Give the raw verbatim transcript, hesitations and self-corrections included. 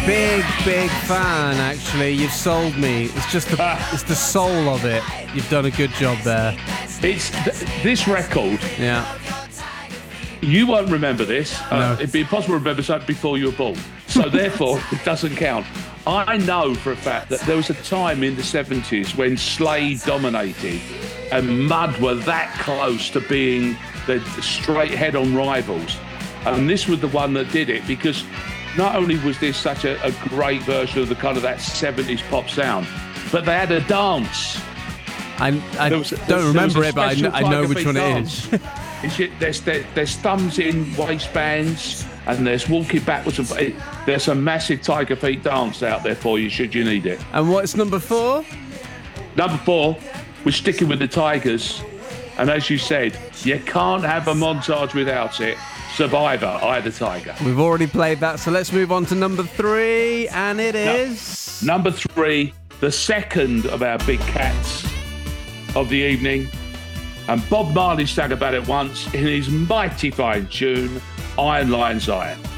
big, big fan, actually. You've sold me. It's just the, Ah. it's the soul of it. You've done a good job there. It's th- this record. Yeah. You won't remember this. Uh, No. It'd be impossible to remember something before you were born. So therefore, it doesn't count. I know for a fact that there was a time in the seventies when Slade dominated and Mud were that close to being the straight head-on rivals. And this was the one that did it, because not only was this such a, a great version of the kind of that seventies pop sound, but they had a dance. I, I There was- don't there was remember a it, but I, special kn- I know Tiger which Beat one dance. it is. It's it, there's, there, there's thumbs in waistbands, and there's walking backwards. And it, there's a massive Tiger Feet dance out there for you, should you need it. And what's number four? Number four, we're sticking with the Tigers. And as you said, you can't have a montage without it. Survivor, Eye of the Tiger. We've already played that, so let's move on to number three, and it is... Number three, the second of our big cats of the evening. And Bob Marley sang about it once in his mighty fine tune, Iron Lion Zion.